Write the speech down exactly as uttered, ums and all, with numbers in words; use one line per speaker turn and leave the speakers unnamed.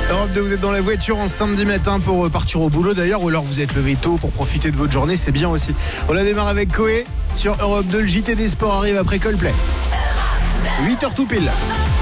Europe deux, vous êtes dans la voiture en samedi matin pour partir au boulot d'ailleurs, ou alors vous êtes levé tôt pour profiter de votre journée, c'est bien aussi. On la démarre avec Koé sur Europe deux, le J T des sports arrive après Coldplay. huit heures tout pile.